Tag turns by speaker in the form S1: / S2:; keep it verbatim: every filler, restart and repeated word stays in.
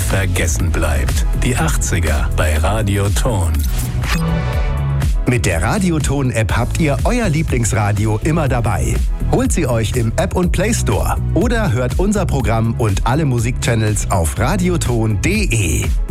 S1: vergessen bleibt. Die achtziger bei Radioton.
S2: Mit der Radioton-App habt ihr euer Lieblingsradio immer dabei. Holt sie euch im App- und Play Store oder hört unser Programm und alle Musikchannels auf radioton punkt de.